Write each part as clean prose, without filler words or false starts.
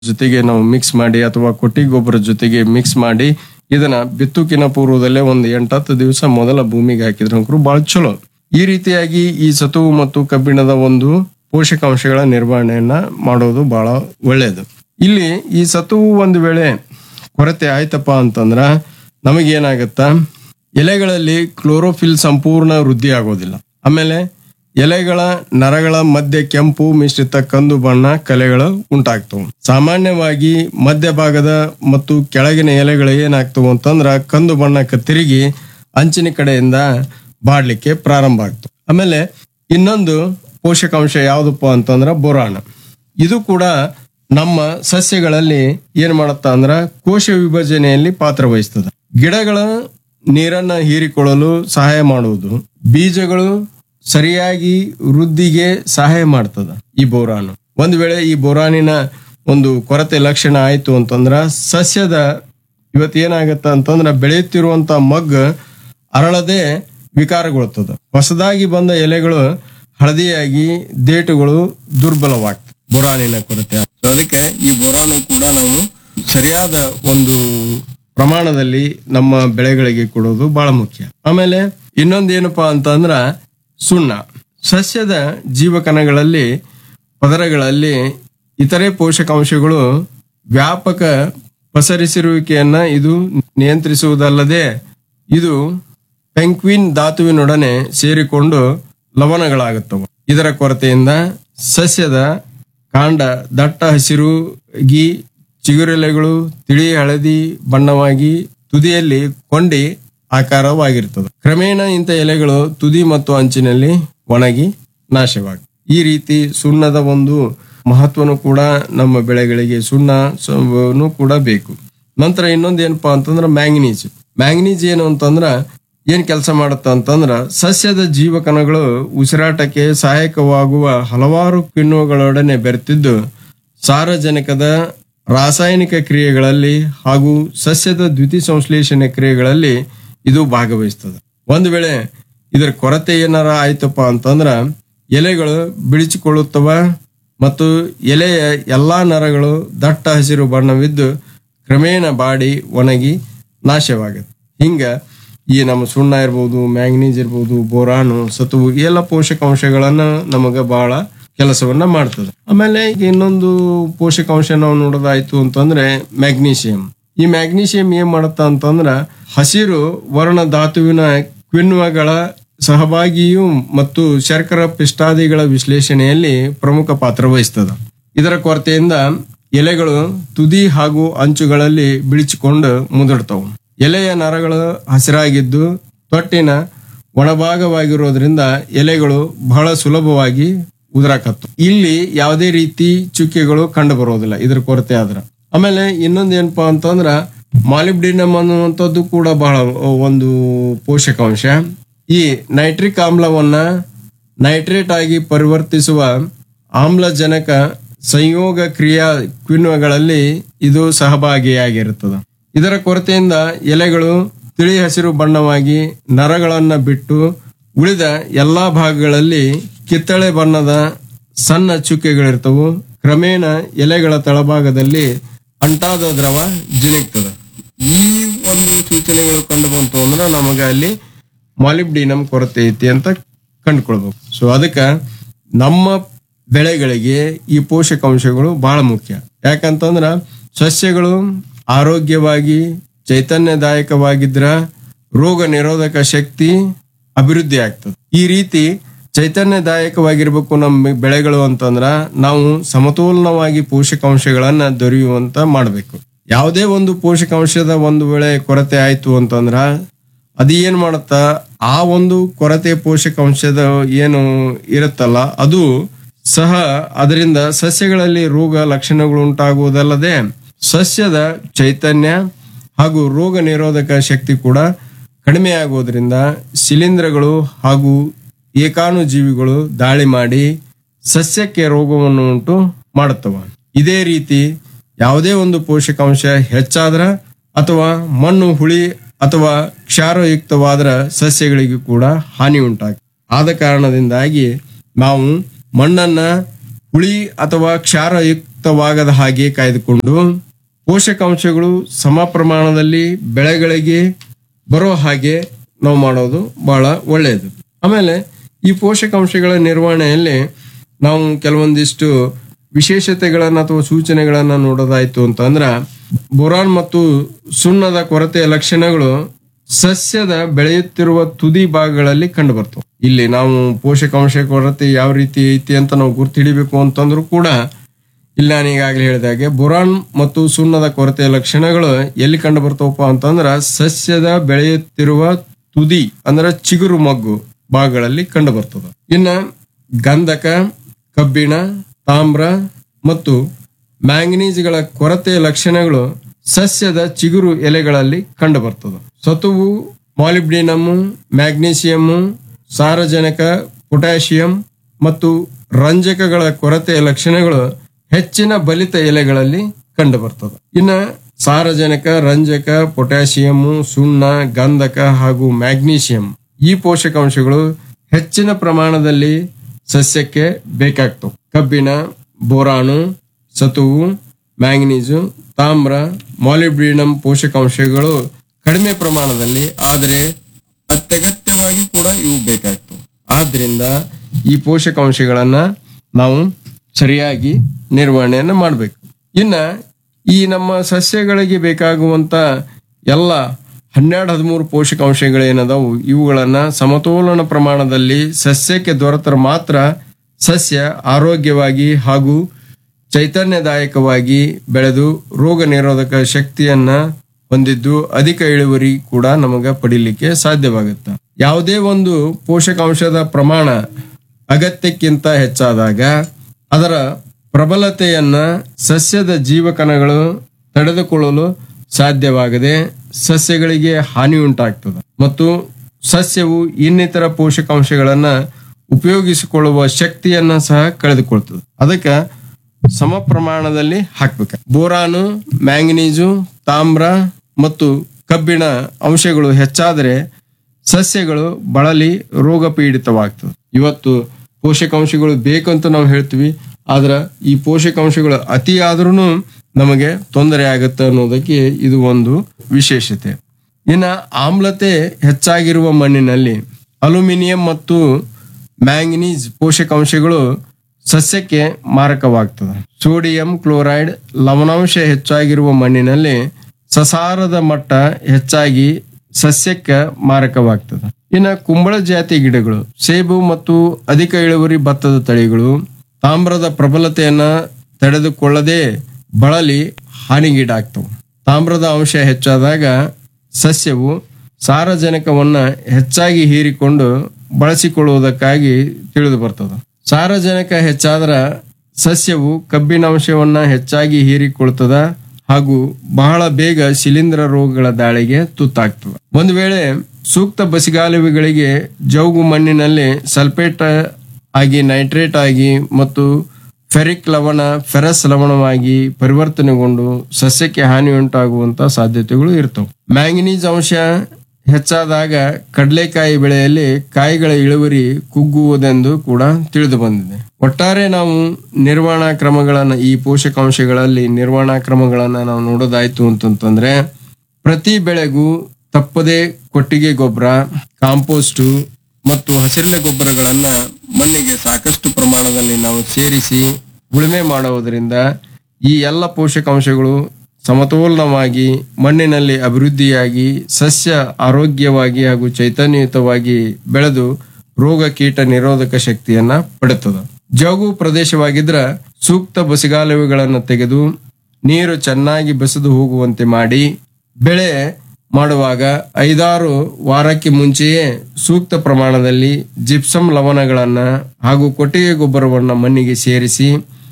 ಜೊತೆಗೆ ನಾವು ಮಿಕ್ಸ್ ಮಾಡಿ ಅಥವಾ ಕೊಟ್ಟಿಗೆ ಗೊಬ್ಬರ ಜೊತೆಗೆ ಮಿಕ್ಸ್ ಮಾಡಿ ಇದನ್ನ ಬಿತ್ತುಕಿನ ಪೂರ್ವದಲ್ಲೇ ಒಂದು 8-10 ದಿವಸ ಮೊದಲ ಭೂಮಿಗೆ ಹಾಕಿದ್ರೆ ಬಹಳ ಚಲೋ. ಈ ರೀತಿಯಾಗಿ ಈ ಸತುವು ಮತ್ತು ಕಬ್ಬಿಣದ ಒಂದು ಪೋಷಕಾಂಶಗಳ ನಿರ್ವಹಣೆಯನ್ನ ಮಾಡೋದು ಬಹಳ ಒಳ್ಳೆಯದು. ಇಲ್ಲಿ ಈ ಸತುವು ಒಂದು ವೇಳೆ ಕೊರತೆ ಆಯ್ತಪ್ಪ ಅಂತಂದ್ರ ನಮಗೇನಾಗತ್ತ, ಎಲೆಗಳಲ್ಲಿ ಕ್ಲೋರೋಫಿಲ್ ಸಂಪೂರ್ಣ ವೃದ್ಧಿ ಆಗೋದಿಲ್ಲ. ಆಮೇಲೆ ಎಲೆಗಳ ನರಗಳ ಮಧ್ಯೆ ಕೆಂಪು ಮಿಶ್ರಿತ ಕಂದು ಬಣ್ಣ ಕಲೆಗಳು ಉಂಟಾಗ್ತವು. ಸಾಮಾನ್ಯವಾಗಿ ಮಧ್ಯಭಾಗದ ಮತ್ತು ಕೆಳಗಿನ ಎಲೆಗಳು ಏನಾಗ್ತವು ಅಂತಂದ್ರ ಕಂದು ಬಣ್ಣಕ್ಕೆ ತಿರುಗಿ ಅಂಚಿನ ಕಡೆಯಿಂದ ಬಾಡ್ಲಿಕ್ಕೆ ಪ್ರಾರಂಭ ಆಗ್ತವೆ. ಆಮೇಲೆ ಇನ್ನೊಂದು ಪೋಷಕಾಂಶ ಯಾವ್ದಪ್ಪ ಅಂತಂದ್ರ ಬೋರಾನ್. ಇದು ಕೂಡ ನಮ್ಮ ಸಸ್ಯಗಳಲ್ಲಿ ಏನ್ ಮಾಡತ್ತ ಅಂದ್ರ ಕೋಶ ವಿಭಜನೆಯಲ್ಲಿ ಪಾತ್ರ ವಹಿಸ್ತದ. ಗಿಡಗಳ ನೀರನ್ನ ಹೀರಿಕೊಳ್ಳಲು ಸಹಾಯ ಮಾಡುವುದು, ಬೀಜಗಳು ಸರಿಯಾಗಿ ವೃದ್ಧಿಗೆ ಸಹಾಯ ಮಾಡ್ತದ ಈ ಬೋರಾನು. ಒಂದು ವೇಳೆ ಈ ಬೋರಾನಿನ ಒಂದು ಕೊರತೆ ಲಕ್ಷಣ ಆಯ್ತು ಅಂತಂದ್ರ ಸಸ್ಯದ ಇವತ್ತೇನಾಗತ್ತ ಅಂತಂದ್ರ ಬೆಳೆಯುತ್ತಿರುವಂತ ಮಗ್ಗ ಅರಳದೆ ವಿಕಾರಗೊಳ್ತದ. ಹೊಸದಾಗಿ ಬಂದ ಎಲೆಗಳು ಹಳದಿಯಾಗಿ ದೇಟುಗಳು ದುರ್ಬಲವಾಗ್ತದೆ ಬೋರಾನಿನ ಕೊರತೆ. ಅದಕ್ಕೆ ಈ ಬೋರಾನು ಕೂಡ ನಾವು ಸರಿಯಾದ ಒಂದು ಪ್ರಮಾಣದಲ್ಲಿ ನಮ್ಮ ಬೆಳೆಗಳಿಗೆ ಕೊಡೋದು ಬಹಳ ಮುಖ್ಯ. ಆಮೇಲೆ ಇನ್ನೊಂದೇನಪ್ಪಾ ಅಂತಂದ್ರ ಸುಣ್ಣ. ಸಸ್ಯದ ಜೀವಕಣಗಳಲ್ಲಿ ಪದರಗಳಲ್ಲಿ ಇತರೆ ಪೋಷಕಾಂಶಗಳು ವ್ಯಾಪಕ ಪಸರಿಸಿರುವಿಕೆಯನ್ನ ಇದು ನಿಯಂತ್ರಿಸುವುದಲ್ಲದೆ ಇದು ಪೆಂಕ್ವಿನ್ ಧಾತುವಿನೊಡನೆ ಸೇರಿಕೊಂಡು ಲವಣಗಳಾಗುತ್ತವೆ. ಇದರ ಕೊರತೆಯಿಂದ ಸಸ್ಯದ ಕಾಂಡ ದಟ್ಟ ಹಸಿರುಗಿ ಚಿಗುರೆಲೆಗಳು ತಿಳಿ ಹಳದಿ ಬಣ್ಣವಾಗಿ ತುದಿಯಲ್ಲಿ ಕೊಂಡಿ ಆಕಾರವಾಗಿರ್ತದೆ. ಕ್ರಮೇಣ ಇಂಥ ಎಲೆಗಳು ತುದಿ ಮತ್ತು ಅಂಚಿನಲ್ಲಿ ಒಣಗಿ ನಾಶವಾಗ್ತದೆ. ಈ ರೀತಿ ಸುಣ್ಣದ ಒಂದು ಮಹತ್ವನು ಕೂಡ ನಮ್ಮ ಬೆಳೆಗಳಿಗೆ ಸುಣ್ಣನು ಕೂಡ ಬೇಕು. ನಂತರ ಇನ್ನೊಂದು ಏನಪ್ಪಾ ಅಂತಂದ್ರ ಮ್ಯಾಂಗನೀಸ್. ಮ್ಯಾಂಗನೀಸ್ ಏನು ಅಂತಂದ್ರ ಏನ್ ಕೆಲಸ ಮಾಡುತ್ತ ಅಂತಂದ್ರ ಸಸ್ಯದ ಜೀವಕಣಗಳು ಉಸಿರಾಟಕ್ಕೆ ಸಹಾಯಕವಾಗುವ ಹಲವಾರು ಕಿಣ್ವಗಳೊಡನೆ ಬೆರೆತಿದ್ದು ಸಾರಜನಕದ ರಾಸಾಯನಿಕ ಕ್ರಿಯೆಗಳಲ್ಲಿ ಹಾಗೂ ಸಸ್ಯದ ದ್ಯುತಿ ಸಂಶ್ಲೇಷಣೆ ಕ್ರಿಯೆಗಳಲ್ಲಿ ಇದು ಭಾಗವಹಿಸ್ತದೆ. ಒಂದು ವೇಳೆ ಇದರ ಕೊರತೆ ಏನಾರ ಆಯ್ತಪ್ಪ ಅಂತಂದ್ರ ಎಲೆಗಳು ಬಿಳಿಚಿಕೊಳ್ಳುತ್ತವ ಮತ್ತು ಎಲೆಯ ಎಲ್ಲಾ ನರಗಳು ದಟ್ಟ ಹಸಿರು ಬಣ್ಣವಿದ್ದು ಕ್ರಮೇಣ ಬಾಡಿ ಒಣಗಿ ನಾಶವಾಗುತ್ತೆ. ಹಿಂಗ ಈ ನಮ್ಮ ಸುಣ್ಣ ಇರ್ಬೋದು, ಮ್ಯಾಂಗನೀಸ್ ಇರ್ಬೋದು, ಬೋರಾನು, ಸತುವು ಎಲ್ಲ ಪೋಷಕಾಂಶಗಳನ್ನ ನಮಗ ಬಹಳ ಕೆಲಸವನ್ನ ಮಾಡ್ತದೆ. ಆಮೇಲೆ ಇನ್ನೊಂದು ಪೋಷಕಾಂಶ ನಾವು ನೋಡೋದಾಯ್ತು ಅಂತಂದ್ರೆ ಮ್ಯಾಗ್ನೀಷಿಯಂ. ಈ ಮ್ಯಾಗ್ನೀಷಿಯಂ ಏನ್ ಮಾಡತ್ತ ಅಂತಂದ್ರ ಹಸಿರು ವರ್ಣ ಧಾತುವಿನ ಕಿಣ್ವಗಳ ಸಹಭಾಗಿಯು ಮತ್ತು ಶರ್ಕರ ಪಿಷ್ಟಾದಿಗಳ ವಿಶ್ಲೇಷಣೆಯಲ್ಲಿ ಪ್ರಮುಖ ಪಾತ್ರ ವಹಿಸ್ತದ. ಇದರ ಕೊರತೆಯಿಂದ ಎಲೆಗಳು ತುದಿ ಹಾಗೂ ಅಂಚುಗಳಲ್ಲಿ ಬಿಳಿಚಿಕೊಂಡು ಮುದುಡ್ತವು. ಎಲೆಯ ನರಗಳು ಹಸಿರಾಗಿದ್ದು ತೊಟ್ಟಿನ ಒಣಭಾಗವಾಗಿರೋದ್ರಿಂದ ಎಲೆಗಳು ಬಹಳ ಸುಲಭವಾಗಿ ಉದುರಾಕತ್ತು. ಇಲ್ಲಿ ಯಾವುದೇ ರೀತಿ ಚುಕ್ಕೆಗಳು ಕಂಡು ಬರೋದಿಲ್ಲ ಇದರ ಕೊರತೆ ಆದ್ರ. ಆಮೇಲೆ ಇನ್ನೊಂದು ಏನಪ್ಪಾ ಅಂತಂದ್ರ ಮಾಲಿಬ್ಡಿನಮ್ ಅನ್ನುವಂಥದ್ದು ಕೂಡ ಬಹಳ ಒಂದು ಪೋಷಕಾಂಶ. ಈ ನೈಟ್ರಿಕ್ ಆಮ್ಲವನ್ನ ನೈಟ್ರೇಟ್ ಆಗಿ ಪರಿವರ್ತಿಸುವ ಆಮ್ಲಜನಕ ಸಂಯೋಗ ಕ್ರಿಯಾ ಕಿಣ್ವಗಳಲ್ಲಿ ಇದು ಸಹಭಾಗಿಯಾಗಿರುತ್ತದೆ. ಇದರ ಕೊರತೆಯಿಂದ ಎಲೆಗಳು ತಿಳಿ ಹಸಿರು ಬಣ್ಣವಾಗಿ ನರಗಳನ್ನ ಬಿಟ್ಟು ಉಳಿದ ಎಲ್ಲಾ ಭಾಗಗಳಲ್ಲಿ ಕಿತ್ತಳೆ ಬಣ್ಣದ ಸಣ್ಣ ಚುಕ್ಕೆಗಳಿರ್ತವು. ಕ್ರಮೇಣ ಎಲೆಗಳ ತಳಭಾಗದಲ್ಲಿ ಅಂಟಾದ ದ್ರವ ಜಿನುಗ್ತದೆ. ಈ ಒಂದು ಸೂಚನೆಗಳು ಕಂಡು ಬಂತು ಅಂದ್ರೆ ನಮಗೆ ಅಲ್ಲಿ ಮಾಲಿಬ್ಡಿನಮ್ ಕೊರತೆ ಐತಿ ಅಂತ ಕಂಡುಕೊಳ್ಬೇಕು. ಸೊ ಅದಕ್ಕೆ ನಮ್ಮ ಬೆಳೆಗಳಿಗೆ ಈ ಪೋಷಕಾಂಶಗಳು ಬಹಳ ಮುಖ್ಯ. ಯಾಕಂತಂದ್ರ ಸಸ್ಯಗಳು ಆರೋಗ್ಯವಾಗಿ ಚೈತನ್ಯದಾಯಕವಾಗಿದ್ರ ರೋಗ ನಿರೋಧಕ ಶಕ್ತಿ ಅಭಿವೃದ್ಧಿ ಆಗ್ತದೆ. ಈ ರೀತಿ ಚೈತನ್ಯದಾಯಕವಾಗಿರ್ಬೇಕು ನಮ್ಮ ಬೆಳೆಗಳು ಅಂತಂದ್ರ ನಾವು ಸಮತೋಲನವಾಗಿ ಪೋಷಕಾಂಶಗಳನ್ನ ದೊರೆಯುವಂತ ಮಾಡ್ಬೇಕು. ಯಾವುದೇ ಒಂದು ಪೋಷಕಾಂಶದ ಒಂದು ವೇಳೆ ಕೊರತೆ ಆಯ್ತು ಅಂತಂದ್ರ ಅದು ಏನ್ ಮಾಡತ್ತ, ಆ ಒಂದು ಕೊರತೆ ಪೋಷಕಾಂಶದ ಏನು ಇರುತ್ತಲ್ಲ ಅದು ಸಹ ಅದರಿಂದ ಸಸ್ಯಗಳಲ್ಲಿ ರೋಗ ಲಕ್ಷಣಗಳು ಉಂಟಾಗುವುದಲ್ಲದೆ ಸಸ್ಯದ ಚೈತನ್ಯ ಹಾಗೂ ರೋಗ ನಿರೋಧಕ ಶಕ್ತಿ ಕೂಡ ಕಡಿಮೆ ಆಗೋದ್ರಿಂದ ಶಿಲೀಂಧ್ರಗಳು ಹಾಗೂ ಏಕಾಣುಜೀವಿಗಳು ದಾಳಿ ಮಾಡಿ ಸಸ್ಯಕ್ಕೆ ರೋಗವನ್ನು ಉಂಟು ಮಾಡುತ್ತವ. ಇದೇ ರೀತಿ ಯಾವುದೇ ಒಂದು ಪೋಷಕಾಂಶ ಹೆಚ್ಚಾದ್ರ ಅಥವಾ ಮಣ್ಣು ಹುಳಿ ಅಥವಾ ಕ್ಷಾರಯುಕ್ತವಾದ್ರ ಸಸ್ಯಗಳಿಗೂ ಕೂಡ ಹಾನಿ ಉಂಟಾಗ್ತದೆ. ಆದ ಕಾರಣದಿಂದಾಗಿ ನಾವು ಮಣ್ಣನ್ನ ಹುಳಿ ಅಥವಾ ಕ್ಷಾರಯುಕ್ತವಾಗದ ಹಾಗೆ ಕಾಯ್ದುಕೊಂಡು ಪೋಷಕಾಂಶಗಳು ಸಮ ಪ್ರಮಾಣದಲ್ಲಿ ಬೆಳೆಗಳಿಗೆ ಬರೋ ಹಾಗೆ ನಾವು ಮಾಡೋದು ಬಹಳ ಒಳ್ಳೆಯದು. ಆಮೇಲೆ ಈ ಪೋಷಕಾಂಶಗಳ ನಿರ್ವಹಣೆಯಲ್ಲಿ ನಾವು ಕೆಲವೊಂದಿಷ್ಟು ವಿಶೇಷತೆಗಳನ್ನ ಅಥವಾ ಸೂಚನೆಗಳನ್ನ ನೋಡೋದಾಯ್ತು ಅಂತಂದ್ರ, ಬೋರಾನ್ ಮತ್ತು ಸುಣ್ಣದ ಕೊರತೆಯ ಲಕ್ಷಣಗಳು ಸಸ್ಯದ ಬೆಳೆಯುತ್ತಿರುವ ತುದಿ ಭಾಗಗಳಲ್ಲಿ ಕಂಡು ಬರ್ತವೆ. ಇಲ್ಲಿ ನಾವು ಪೋಷಕಾಂಶ ಕೊರತೆ ಯಾವ ರೀತಿ ಐತಿ ಅಂತ ನಾವು ಗುರ್ತು ಹಿಡಿಬೇಕು ಅಂತಂದ್ರೂ ಕೂಡ ಇಲ್ಲಿ ನಾನು ಈಗಾಗಲೇ ಹೇಳಿದಾಗೆ ಬೋರಾನ್ ಮತ್ತು ಸುಣ್ಣದ ಕೊರತೆಯ ಲಕ್ಷಣಗಳು ಎಲ್ಲಿ ಕಂಡು ಬರ್ತವಪ್ಪ ಅಂತಂದ್ರ ಸಸ್ಯದ ಬೆಳೆಯುತ್ತಿರುವ ತುದಿ ಅಂದ್ರೆ ಚಿಗುರು ಮಗ್ಗು ಭಾಗಗಳಲ್ಲಿ ಕಂಡು ಬರ್ತದ. ಇನ್ನ ಗಂಧಕ, ಕಬ್ಬಿಣ, ತಾಮ್ರ ಮತ್ತು ಮ್ಯಾಂಗನೀಸ್ಗಳ ಕೊರತೆಯ ಲಕ್ಷಣಗಳು ಸಸ್ಯದ ಚಿಗುರು ಎಲೆಗಳಲ್ಲಿ ಕಂಡು ಬರ್ತದೆ. ಸತುವು, ಮಾಲಿಬ್ಡಿನಮ್, ಮ್ಯಾಗ್ನೀಸಿಯಂ, ಸಾರಜನಕ, ಪೊಟ್ಯಾಷಿಯಂ ಮತ್ತು ರಂಜಕಗಳ ಕೊರತೆಯ ಲಕ್ಷಣಗಳು ಹೆಚ್ಚಿನ ಬಲಿತ ಎಲೆಗಳಲ್ಲಿ ಕಂಡು ಬರ್ತದೆ. ಇನ್ನ ಸಾರಜನಕ, ರಂಜಕ, ಪೊಟ್ಯಾಷಿಯಂ, ಸುಣ್ಣ, ಗಂಧಕ ಹಾಗೂ ಮ್ಯಾಗ್ನೀಸಿಯಂ ಈ ಪೋಷಕಾಂಶಗಳು ಹೆಚ್ಚಿನ ಪ್ರಮಾಣದಲ್ಲಿ ಸಸ್ಯಕ್ಕೆ ಬೇಕಾಗ್ತವೆ. ಕಬ್ಬಿಣ, ಬೋರಾನು, ಸತುವು, ಮ್ಯಾಂಗನೀಸು, ತಾಮ್ರ, ಮಾಲಿಬ್ಡಿನಮ್ ಪೋಷಕಾಂಶಗಳು ಕಡಿಮೆ ಪ್ರಮಾಣದಲ್ಲಿ ಆದರೆ ಅತ್ಯಗತ್ಯವಾಗಿ ಕೂಡ ಇವು ಬೇಕಾಗ್ತವೆ. ಆದ್ರಿಂದ ಈ ಪೋಷಕಾಂಶಗಳನ್ನ ನಾವು ಸರಿಯಾಗಿ ನಿರ್ವಹಣೆಯನ್ನು ಮಾಡಬೇಕು. ಇನ್ನ ಈ ನಮ್ಮ ಸಸ್ಯಗಳಿಗೆ ಬೇಕಾಗುವಂತ ಎಲ್ಲ 12-13 ಪೋಷಕಾಂಶಗಳೇನದಾವು ಇವುಗಳನ್ನ ಸಮತೋಲನ ಪ್ರಮಾಣದಲ್ಲಿ ಸಸ್ಯಕ್ಕೆ ದೊರೆತರೆ ಮಾತ್ರ ಸಸ್ಯ ಆರೋಗ್ಯವಾಗಿ ಹಾಗೂ ಚೈತನ್ಯದಾಯಕವಾಗಿ ಬೆಳೆದು ರೋಗ ನಿರೋಧಕ ಶಕ್ತಿಯನ್ನ ಹೊಂದಿದ್ದು ಅಧಿಕ ಇಳುವರಿ ಕೂಡ ನಮಗ ಪಡಿಲಿಕ್ಕೆ ಸಾಧ್ಯವಾಗುತ್ತೆ. ಯಾವುದೇ ಒಂದು ಪೋಷಕಾಂಶದ ಪ್ರಮಾಣ ಅಗತ್ಯಕ್ಕಿಂತ ಹೆಚ್ಚಾದಾಗ ಅದರ ಪ್ರಬಲತೆಯನ್ನ ಸಸ್ಯದ ಜೀವಕಣಗಳು ತಡೆದುಕೊಳ್ಳಲು ಸಾಧ್ಯವಾಗದೆ ಸಸ್ಯಗಳಿಗೆ ಹಾನಿ ಉಂಟಾಗ್ತದೆ ಮತ್ತು ಸಸ್ಯವು ಇನ್ನಿತರ ಪೋಷಕಾಂಶಗಳನ್ನ ಉಪಯೋಗಿಸಿಕೊಳ್ಳುವ ಶಕ್ತಿಯನ್ನ ಸಹ ಕಳೆದುಕೊಳ್ತದೆ. ಅದಕ್ಕೆ ಸಮ ಪ್ರಮಾಣದಲ್ಲಿ ಹಾಕ್ಬೇಕು. ಬೋರಾನು, ಮ್ಯಾಂಗನೀಸು, ತಾಮ್ರ ಮತ್ತು ಕಬ್ಬಿಣ ಅಂಶಗಳು ಹೆಚ್ಚಾದರೆ ಸಸ್ಯಗಳು ಬಳಲಿ ರೋಗ ಪೀಡಿತವಾಗ್ತದೆ. ಇವತ್ತು ಪೋಷಕಾಂಶಗಳು ಬೇಕಂತ ನಾವು ಹೇಳ್ತೀವಿ, ಆದ್ರ ಈ ಪೋಷಕಾಂಶಗಳು ಅತಿ ಆದ್ರೂ ನಮಗೆ ತೊಂದರೆ ಆಗುತ್ತೆ ಅನ್ನೋದಕ್ಕೆ ಇದು ಒಂದು ವಿಶೇಷತೆ. ಇನ್ನ ಆಮ್ಲತೆ ಹೆಚ್ಚಾಗಿರುವ ಮಣ್ಣಿನಲ್ಲಿ ಅಲ್ಯೂಮಿನಿಯಂ ಮತ್ತು ಮ್ಯಾಂಗನೀಸ್ ಪೋಷಕಾಂಶಗಳು ಸಸ್ಯಕ್ಕೆ ಮಾರಕವಾಗ್ತದೆ. ಸೋಡಿಯಂ ಕ್ಲೋರೈಡ್ ಲವಣಾಂಶ ಹೆಚ್ಚಾಗಿರುವ ಮಣ್ಣಿನಲ್ಲಿ ಸಸಾರದ ಮಟ್ಟ ಹೆಚ್ಚಾಗಿ ಸಸ್ಯಕ್ಕೆ ಮಾರಕವಾಗ್ತದೆ. ಇನ್ನ ಕುಂಬಳ ಜಾತಿ ಗಿಡಗಳು, ಸೇಬು ಮತ್ತು ಅಧಿಕ ಇಳುವರಿ ಭತ್ತದ ತಳಿಗಳು ತಾಮ್ರದ ಪ್ರಬಲತೆಯನ್ನ ತಡೆದುಕೊಳ್ಳದೆ ಬಳಲಿ ಹಾನಿಗೀಡಾಗ್ತವೆ. ತಾಮ್ರದ ಅಂಶ ಹೆಚ್ಚಾದಾಗ ಸಸ್ಯವು ಸಾರಜನಕವನ್ನ ಹೆಚ್ಚಾಗಿ ಹೀರಿಕೊಂಡು ಬಳಸಿಕೊಳ್ಳುವುದಕ್ಕಾಗಿ ತಿಳಿದು ಬರ್ತದೆ. ಸಾರಜನಕ ಹೆಚ್ಚಾದ್ರ ಸಸ್ಯವು ಕಬ್ಬಿಣ ಅಂಶವನ್ನ ಹೆಚ್ಚಾಗಿ ಹೀರಿಕೊಳ್ತದ ಹಾಗೂ ಬಹಳ ಬೇಗ ಶಿಲೀಂಧ್ರ ರೋಗಗಳ ದಾಳಿಗೆ ತುತ್ತಾಗ್ತದೆ. ಒಂದು ವೇಳೆ ಸೂಕ್ತ ಬಸಿಗಾಲುವೆಗಳಿಗೆ ಜೌಗು ಮಣ್ಣಿನಲ್ಲಿ ಸಲ್ಫೇಟ್ ಆಗಿ ನೈಟ್ರೇಟ್ ಆಗಿ ಮತ್ತು ಫೆರಿಕ್ ಲವಣ ಫೆರಸ್ ಲವಣವಾಗಿ ಪರಿವರ್ತನೆಗೊಂಡು ಸಸ್ಯಕ್ಕೆ ಹಾನಿ ಉಂಟಾಗುವಂತ ಸಾಧ್ಯತೆಗಳು ಇರ್ತವೆ. ಮ್ಯಾಂಗನೀಸ್ ಅಂಶ ಹೆಚ್ಚಾದಾಗ ಕಡಲೆಕಾಯಿ ಬೆಳೆಯಲ್ಲಿ ಕಾಯಿಗಳ ಇಳುವರಿ ಕುಗ್ಗುವುದೆಂದು ಕೂಡ ತಿಳಿದು ಬಂದಿದೆ. ಒಟ್ಟಾರೆ ನಾವು ನಿರ್ವಹಣಾ ಕ್ರಮಗಳನ್ನ ಈ ಪೋಷಕಾಂಶಗಳಲ್ಲಿ ನಿರ್ವಹಣಾ ಕ್ರಮಗಳನ್ನ ನಾವು ನೋಡೋದಾಯ್ತು ಅಂತಂದ್ರೆ ಪ್ರತಿ ಬೆಳೆಗೂ ತಪ್ಪದೆ ಕೊಟ್ಟಿಗೆ ಗೊಬ್ಬರ, ಕಾಂಪೋಸ್ಟ್ ಮತ್ತು ಹಸಿರೆಲೆ ಗೊಬ್ಬರಗಳನ್ನ ಮಣ್ಣಿಗೆ ಸಾಕಷ್ಟು ಪ್ರಮಾಣದಲ್ಲಿ ನಾವು ಸೇರಿಸಿ ಉಳುಮೆ ಮಾಡುವುದರಿಂದ ಈ ಎಲ್ಲ ಪೋಷಕಾಂಶಗಳು ಸಮತೋಲನವಾಗಿ ಮಣ್ಣಿನಲ್ಲಿ ಅಭಿವೃದ್ಧಿಯಾಗಿ ಸಸ್ಯ ಆರೋಗ್ಯವಾಗಿ ಹಾಗೂ ಚೈತನ್ಯಯುತವಾಗಿ ಬೆಳೆದು ರೋಗ ಕೀಟ ನಿರೋಧಕ ಶಕ್ತಿಯನ್ನ ಪಡೆಯುತ್ತದೆ. ಜೌಗು ಪ್ರದೇಶವಾಗಿದ್ರ ಸೂಕ್ತ ಬಸಿಗಾಲುವೆಗಳನ್ನು ತೆಗೆದು ನೀರು ಚೆನ್ನಾಗಿ ಬಸಿದು ಹೋಗುವಂತೆ ಮಾಡಿ ಬೆಳೆ ಮಾಡುವಾಗ 5-6 ವಾರಕ್ಕೆ ಮುಂಚೆಯೇ ಸೂಕ್ತ ಪ್ರಮಾಣದಲ್ಲಿ ಜಿಪ್ಸಮ್ ಲವಣಗಳನ್ನ ಹಾಗೂ ಕೊಟ್ಟಿಗೆ ಗೊಬ್ಬರವನ್ನ ಮಣ್ಣಿಗೆ ಸೇರಿಸಿ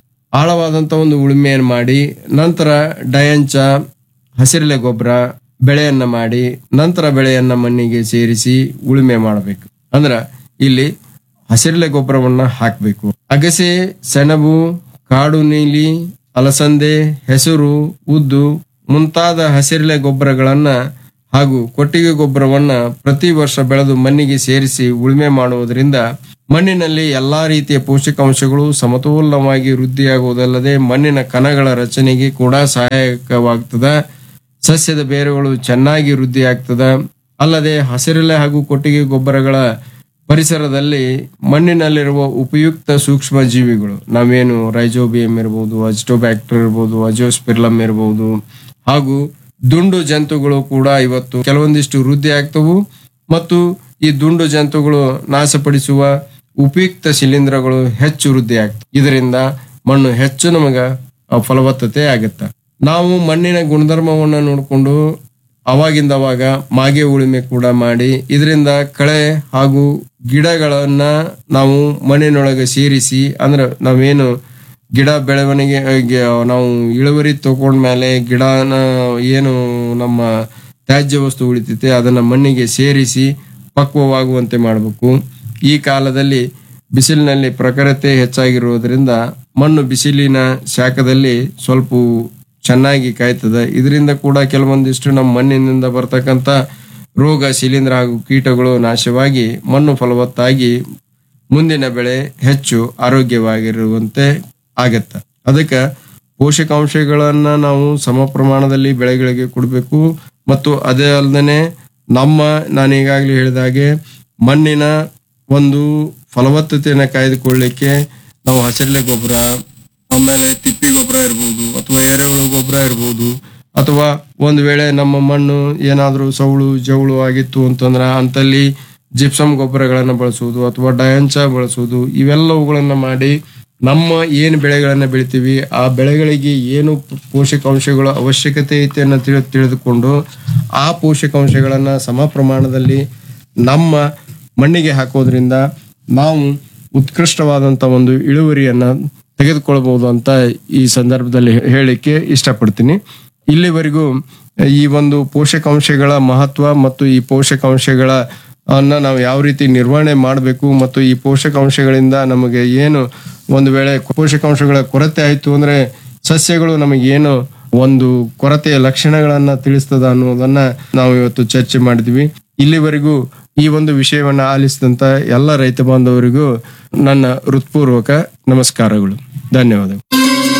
ಆಳವಾದಂತ ಒಂದು ಉಳುಮೆಯನ್ನು ಮಾಡಿ ನಂತರ ಡಯಂಚ ಹಸಿರೆಲೆ ಗೊಬ್ಬರ ಬೆಳೆಯನ್ನ ಮಾಡಿ ನಂತರ ಬೆಳೆಯನ್ನ ಮಣ್ಣಿಗೆ ಸೇರಿಸಿ ಉಳುಮೆ ಮಾಡಬೇಕು. ಅಂದ್ರ ಇಲ್ಲಿ ಹಸಿರೆಲೆ ಗೊಬ್ಬರವನ್ನ ಹಾಕಬೇಕು. ಅಗಸೆ, ಸೆಣಬು, ಕಾಡು ನೀಲಿ, ಅಲಸಂದೆ, ಹೆಸರು, ಉದ್ದು ಮುಂತಾದ ಹಸಿರೆಲೆ ಗೊಬ್ಬರಗಳನ್ನ ಹಾಗೂ ಕೊಟ್ಟಿಗೆ ಗೊಬ್ಬರವನ್ನ ಪ್ರತಿ ವರ್ಷ ಬೆಳೆದು ಮಣ್ಣಿಗೆ ಸೇರಿಸಿ ಉಳುಮೆ ಮಾಡುವುದರಿಂದ ಮಣ್ಣಿನಲ್ಲಿ ಎಲ್ಲಾ ರೀತಿಯ ಪೋಷಕಾಂಶಗಳು ಸಮತೋಲನವಾಗಿ ವೃದ್ಧಿಯಾಗುವುದಲ್ಲದೆ ಮಣ್ಣಿನ ಕಣಗಳ ರಚನೆಗೆ ಕೂಡ ಸಹಾಯಕವಾಗ್ತದ. ಸಸ್ಯದ ಬೇರುಗಳು ಚೆನ್ನಾಗಿ ವೃದ್ಧಿಯಾಗ್ತದ. ಅಲ್ಲದೆ ಹಸಿರೆಲೆ ಹಾಗೂ ಕೊಟ್ಟಿಗೆ ಗೊಬ್ಬರಗಳ ಪರಿಸರದಲ್ಲಿ ಮಣ್ಣಿನಲ್ಲಿರುವ ಉಪಯುಕ್ತ ಸೂಕ್ಷ್ಮ ಜೀವಿಗಳು ನಾವೇನು ರೈಜೋಬಿಯಂ ಇರಬಹುದು, ಅಜಿಟೋಬ್ಯಾಕ್ಟರ್ ಇರಬಹುದು, ಅಜಿಯೋಸ್ಪಿರ್ಲಮ್ ಇರಬಹುದು ಹಾಗೂ ದುಂಡು ಜಂತುಗಳು ಕೂಡ ಇವತ್ತು ಕೆಲವೊಂದಿಷ್ಟು ವೃದ್ಧಿ ಆಗ್ತವು. ಮತ್ತು ಈ ದುಂಡು ಜಂತುಗಳು ನಾಶಪಡಿಸುವ ಉಪಯುಕ್ತ ಶಿಲೀಂಧ್ರಗಳು ಹೆಚ್ಚು ವೃದ್ಧಿ ಆಗ್ತವೆ. ಇದರಿಂದ ಮಣ್ಣು ಹೆಚ್ಚು ನಮಗ ಫಲವತ್ತತೆ ಆಗತ್ತ. ನಾವು ಮಣ್ಣಿನ ಗುಣಧರ್ಮವನ್ನ ನೋಡಿಕೊಂಡು ಅವಾಗಿಂದ ಅವಾಗ ಮಾಗೆ ಉಳುಮೆ ಕೂಡ ಮಾಡಿ ಇದರಿಂದ ಕಳೆ ಹಾಗೂ ಗಿಡಗಳನ್ನ ನಾವು ಮಣ್ಣಿನೊಳಗೆ ಸೇರಿಸಿ, ಅಂದ್ರೆ ನಾವೇನು ಗಿಡ ಬೆಳವಣಿಗೆ ನಾವು ಇಳುವರಿ ತಗೊಂಡ್ಮೇಲೆ ಗಿಡನ ಏನು ನಮ್ಮ ತ್ಯಾಜ್ಯ ವಸ್ತು ಉಳಿತೈತೆ ಅದನ್ನ ಮಣ್ಣಿಗೆ ಸೇರಿಸಿ ಪಕ್ವವಾಗುವಂತೆ ಮಾಡಬೇಕು. ಈ ಕಾಲದಲ್ಲಿ ಬಿಸಿಲಿನಲ್ಲಿ ಪ್ರಖರತೆ ಹೆಚ್ಚಾಗಿರುವುದರಿಂದ ಮಣ್ಣು ಬಿಸಿಲಿನ ಶಾಖದಲ್ಲಿ ಸ್ವಲ್ಪ ಚೆನ್ನಾಗಿ ಕಾಯ್ತದ. ಇದರಿಂದ ಕೂಡ ಕೆಲವೊಂದಿಷ್ಟು ನಮ್ಮ ಮಣ್ಣಿನಿಂದ ಬರ್ತಕ್ಕಂಥ ರೋಗ, ಶಿಲೀಂಧ್ರ ಹಾಗೂ ಕೀಟಗಳು ನಾಶವಾಗಿ ಮಣ್ಣು ಫಲವತ್ತಾಗಿ ಮುಂದಿನ ಬೆಳೆ ಹೆಚ್ಚು ಆರೋಗ್ಯವಾಗಿರುವಂತೆ ಆಗತ್ತ. ಅದಕ್ಕೆ ಪೋಷಕಾಂಶಗಳನ್ನ ನಾವು ಸಮ ಪ್ರಮಾಣದಲ್ಲಿ ಬೆಳೆಗಳಿಗೆ ಕೊಡಬೇಕು. ಮತ್ತು ಅದೇ ಅಲ್ಲದೆ ನಾನು ಈಗಾಗಲೇ ಹೇಳಿದ ಹಾಗೆ ಮಣ್ಣಿನ ಒಂದು ಫಲವತ್ತತೆಯನ್ನು ಕಾಯ್ದುಕೊಳ್ಳಲಿಕ್ಕೆ ನಾವು ಹಸಿರೆಲೆ ಗೊಬ್ಬರ, ಆಮೇಲೆ ತಿಪ್ಪಿ ಗೊಬ್ಬರ ಇರ್ಬೋದು ಅಥವಾ ಎರೆಹುಳು ಗೊಬ್ಬರ ಇರ್ಬೋದು, ಅಥವಾ ಒಂದು ವೇಳೆ ನಮ್ಮ ಮಣ್ಣು ಏನಾದರೂ ಸೌಳು ಜೌಳು ಆಗಿತ್ತು ಅಂತಂದ್ರೆ ಅಂತಲ್ಲಿ ಜಿಪ್ಸಮ್ ಗೊಬ್ಬರಗಳನ್ನು ಬಳಸುವುದು ಅಥವಾ ಡಯಾಂಚ ಬಳಸುವುದು, ಇವೆಲ್ಲವುಗಳನ್ನ ಮಾಡಿ ನಮ್ಮ ಏನು ಬೆಳೆಗಳನ್ನ ಬೆಳಿತೀವಿ ಆ ಬೆಳೆಗಳಿಗೆ ಏನು ಪೋಷಕಾಂಶಗಳ ಅವಶ್ಯಕತೆ ಐತೆ ಅನ್ನೋ ತಿಳಿದುಕೊಂಡು ಆ ಪೋಷಕಾಂಶಗಳನ್ನ ಸಮ ಪ್ರಮಾಣದಲ್ಲಿ ನಮ್ಮ ಮಣ್ಣಿಗೆ ಹಾಕೋದ್ರಿಂದ ನಾವು ಉತ್ಕೃಷ್ಟವಾದಂತ ಒಂದು ಇಳುವರಿಯನ್ನ ತೆಗೆದುಕೊಳ್ಬಹುದು ಅಂತ ಈ ಸಂದರ್ಭದಲ್ಲಿ ಹೇಳಿಕ್ಕೆ ಇಷ್ಟಪಡ್ತೀನಿ. ಇಲ್ಲಿವರೆಗೂ ಈ ಒಂದು ಪೋಷಕಾಂಶಗಳ ಮಹತ್ವ ಮತ್ತು ಈ ಪೋಷಕಾಂಶಗಳ ನಾವು ಯಾವ ರೀತಿ ನಿರ್ವಹಣೆ ಮಾಡಬೇಕು ಮತ್ತು ಈ ಪೋಷಕಾಂಶಗಳಿಂದ ನಮಗೆ ಏನು ಒಂದು ವೇಳೆ ಪೋಷಕಾಂಶಗಳ ಕೊರತೆ ಆಯ್ತು ಅಂದ್ರೆ ಸಸ್ಯಗಳು ನಮಗೆ ಏನು ಒಂದು ಕೊರತೆಯ ಲಕ್ಷಣಗಳನ್ನ ತಿಳಿಸ್ತದ ಅನ್ನೋದನ್ನ ನಾವು ಇವತ್ತು ಚರ್ಚೆ ಮಾಡಿದ್ವಿ. ಇಲ್ಲಿವರೆಗೂ ಈ ಒಂದು ವಿಷಯವನ್ನ ಆಲಿಸಿದಂತ ಎಲ್ಲ ರೈತ ಬಾಂಧವರಿಗೂ ನನ್ನ ಹೃತ್ಪೂರ್ವಕ ನಮಸ್ಕಾರಗಳು. ಧನ್ಯವಾದಗಳು.